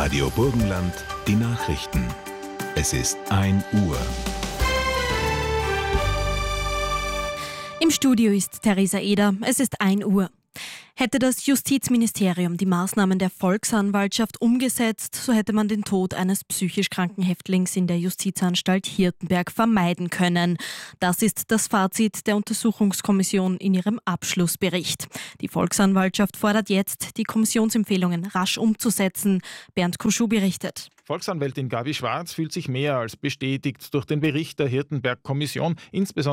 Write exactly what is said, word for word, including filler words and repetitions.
Radio Burgenland, die Nachrichten. Es ist ein Uhr. Im Studio ist Theresa Eder. Es ist ein Uhr. Hätte das Justizministerium die Maßnahmen der Volksanwaltschaft umgesetzt, so hätte man den Tod eines psychisch kranken Häftlings in der Justizanstalt Hirtenberg vermeiden können. Das ist das Fazit der Untersuchungskommission in ihrem Abschlussbericht. Die Volksanwaltschaft fordert jetzt, die Kommissionsempfehlungen rasch umzusetzen. Bernd Kuschu berichtet. Volksanwältin Gabi Schwarz fühlt sich mehr als bestätigt durch den Bericht der Hirtenberg-Kommission, insbesondere